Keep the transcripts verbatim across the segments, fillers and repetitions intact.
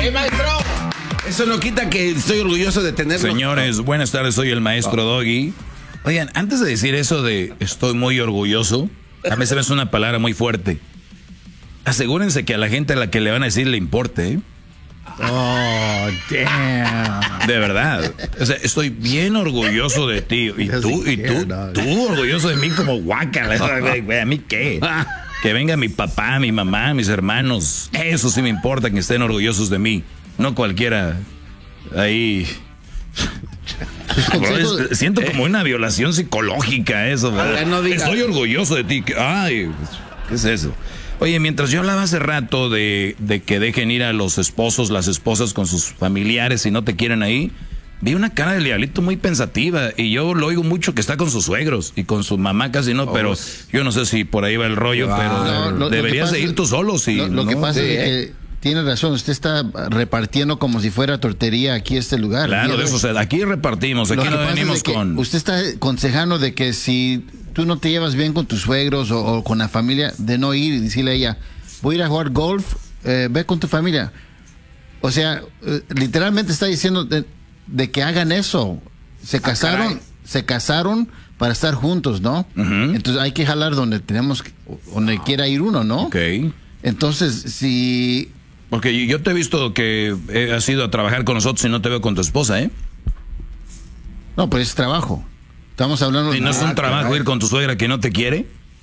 ¡Eh, maestro! Eso no quita que estoy orgulloso de tenerlo. Señores, buenas tardes, soy el maestro Doggy. Oigan, antes de decir eso de estoy muy orgulloso, a mí se me hace una palabra muy fuerte. Asegúrense que a la gente a la que le van a decir le importe, ¿eh? Oh, damn. De verdad. O sea, estoy bien orgulloso de ti. Y tú, y tú, tú orgulloso de mí como guácala. ¿A mí qué? Que venga mi papá, mi mamá, mis hermanos. Eso sí me importa, que estén orgullosos de mí. No cualquiera ahí. Bro, es, siento como una violación psicológica eso, ¿verdad? No estoy orgulloso de ti. Ay, ¿qué es eso? Oye, mientras yo hablaba hace rato de, de que dejen ir a los esposos, las esposas con sus familiares si no te quieren ahí, vi una cara del diablito muy pensativa y yo lo oigo mucho que está con sus suegros y con su mamá casi no, oh, pero yo no sé si por ahí va el rollo, ah, pero no, lo, deberías de ir tú solo. Si, lo, lo ¿no? que pasa sí, es que tiene razón, usted está repartiendo como si fuera tortería aquí este lugar. Claro, de eso, o sea, aquí repartimos, aquí no venimos con... Usted está aconsejando de que si tú no te llevas bien con tus suegros o, o con la familia, de no ir y decirle a ella, voy a ir a jugar golf, eh, ve con tu familia. O sea, eh, literalmente está diciendo de, de que hagan eso. Se casaron, ah, se casaron para estar juntos, ¿no? Uh-huh. Entonces hay que jalar donde tenemos, donde quiera ir uno, ¿no? Ok. Entonces, si... Porque yo te he visto que has ido a trabajar con nosotros y no te veo con tu esposa, ¿eh? No, pues es trabajo. Estamos hablando... ¿Y no es un trabajo ir con tu suegra que no te quiere?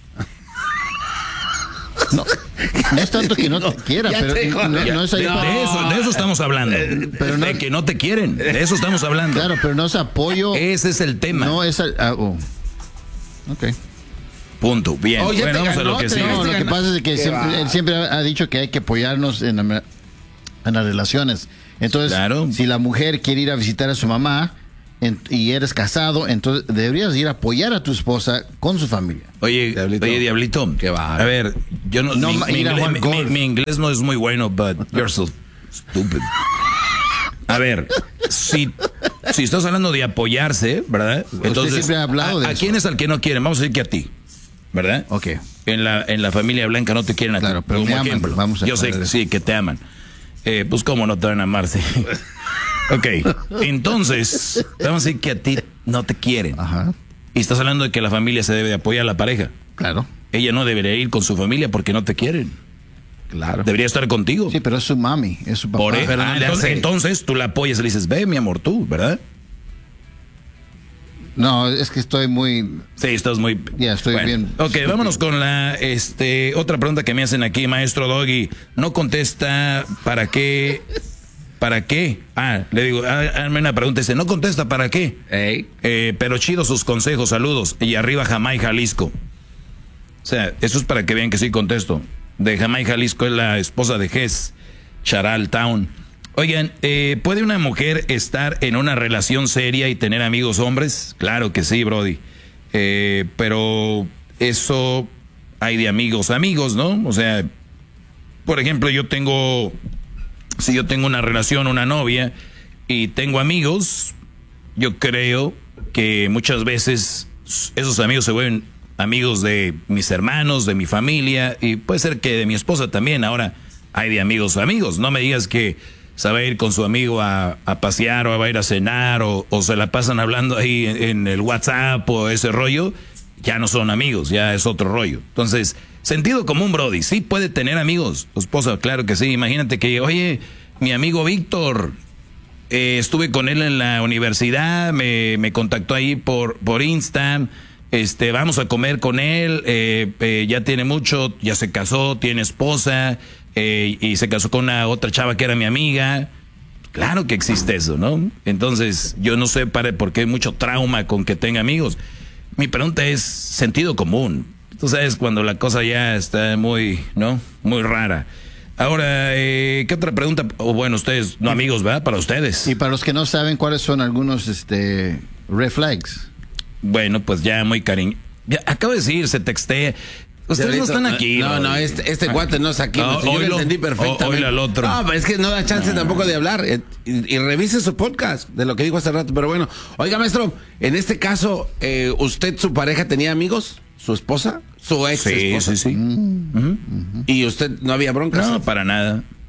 No, no es tanto que no te quiera, pero te, no, no es ahí de, para... de eso, de eso estamos hablando. Pero no, de que no te quieren, de eso estamos hablando. Claro, pero no es apoyo. Ese es el tema. No es... Ah, oh. Ok. Punto. Bien. Oh, bueno, vamos ganó, a lo que sigue. No, lo que pasa es que siempre, él siempre ha dicho que hay que apoyarnos en, la, en las relaciones. Entonces, claro, si la mujer quiere ir a visitar a su mamá en, y eres casado, entonces deberías ir a apoyar a tu esposa con su familia. Oye, Diablito, oye, Diablito, ¿qué va? A ver, yo no, no mi, mi, inglés, mi, mi inglés no es muy bueno, but you're so stupid. A ver, si, si estás hablando de apoyarse, ¿verdad? Entonces, usted siempre ha hablado de ¿a, eso. ¿a quién es al que no quieren? Vamos a decir que a ti, ¿verdad? Ok. En la, en la familia blanca no te quieren a claro, ti. Pero como me aman, ejemplo. Vamos a yo sé que sí, que te aman. Eh, pues cómo no te van a amar, sí. Ok, entonces, vamos a decir que a ti no te quieren. Ajá. Y estás hablando de que la familia se debe de apoyar a la pareja. Claro. Ella no debería ir con su familia porque no te quieren. Claro. Debería estar contigo. Sí, pero es su mami, es su papá. Por eso, pero ah, no entonces, hace... entonces tú la apoyas y le dices, ve mi amor, tú, ¿verdad? No, es que estoy muy... Sí, estás muy... Ya, yeah, estoy bueno, bien. Ok, vámonos con la este otra pregunta que me hacen aquí, maestro Doggy. No contesta, ¿para qué? ¿Para qué? Ah, le digo, hazme una pregunta, dice, no contesta, ¿para qué? Hey. Eh, pero chido sus consejos, saludos. Y arriba Jamay, Jalisco. O sea, eso es para que vean que sí contesto. De Jamay, Jalisco, es la esposa de Ges, Charal Town. Oigan, eh, ¿puede una mujer estar en una relación seria y tener amigos hombres? Claro que sí, Brody. Eh, pero eso hay de amigos amigos, ¿no? O sea, por ejemplo, yo tengo, si yo tengo una relación, una novia, y tengo amigos, yo creo que muchas veces esos amigos se vuelven amigos de mis hermanos, de mi familia, y puede ser que de mi esposa también. Ahora hay de amigos amigos. No me digas que se va a ir con su amigo a, a pasear o va a ir a cenar o, o se la pasan hablando ahí en, en el WhatsApp o ese rollo. Ya no son amigos, ya es otro rollo. Entonces, sentido común, Brody. Sí puede tener amigos. Tu esposa, claro que sí. Imagínate que, oye, mi amigo Víctor, eh, estuve con él en la universidad, me, me contactó ahí por, por Insta. Este, vamos a comer con él, eh, eh, ya tiene mucho, ya se casó, tiene esposa, eh, y se casó con una otra chava que era mi amiga. Claro que existe eso, ¿no? Entonces, yo no sé para, por qué hay mucho trauma con que tenga amigos. Mi pregunta es sentido común. Tú sabes cuando la cosa ya está muy, ¿no? Muy rara. Ahora, eh, ¿qué otra pregunta? O oh, bueno, ustedes, no amigos, ¿verdad? Para ustedes. Y para los que no saben, ¿cuáles son algunos este, red flags? Bueno, pues ya muy cariño. Ya, acabo de decir, se textea. Ustedes no están aquí. No, no, no este, este guate no está aquí. No, yo lo entendí perfectamente. Al otro. No, pero es que no da chance no. tampoco de hablar. Eh, y, y revise su podcast de lo que dijo hace rato. Pero bueno, oiga, maestro, en este caso, eh, ¿usted, su pareja, tenía amigos? ¿Su esposa? ¿Su ex sí, esposa? Sí, sí, sí. Mm, uh-huh. uh-huh. ¿Y usted no había broncas? No, para nada.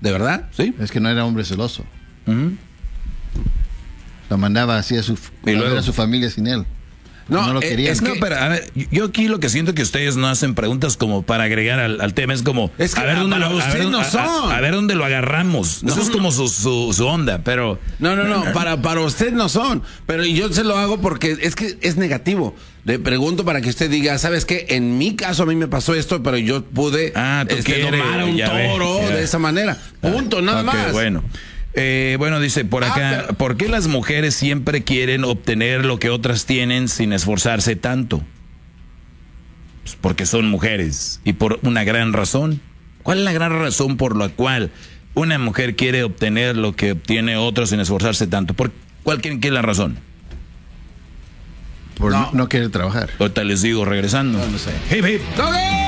¿De verdad? Sí. Es que no era hombre celoso. Uh-huh. Lo mandaba así a su, ¿Y a luego? ver a su familia sin él. No, No lo eh, querían. es No, que- pero a ver, yo aquí lo que siento que ustedes no hacen preguntas como para agregar al, al tema, es como Es que a ver dónde para lo, a usted ver, no a- son. a- a ver dónde lo agarramos. No, Eso es no. como su, su, su onda, pero No, no, no, para, para usted no son, pero yo se lo hago porque es que es negativo. Le pregunto para que usted diga, ¿sabes qué? En mi caso a mí me pasó esto, pero yo pude Ah, tú este, quieres, domar a un ya ve, toro ya. de esa manera. Punto, nada Ok, más. bueno. Eh, bueno, dice por Ah, acá, pero- ¿por qué las mujeres siempre quieren obtener lo que otras tienen sin esforzarse tanto? Pues porque son mujeres y por una gran razón. ¿Cuál es la gran razón por la cual una mujer quiere obtener lo que obtiene otro sin esforzarse tanto? ¿Por cuál creen que es la razón? Por No. no, no querer trabajar. Ahorita les digo regresando. No, no sé. Hip, hip. ¡Doggy!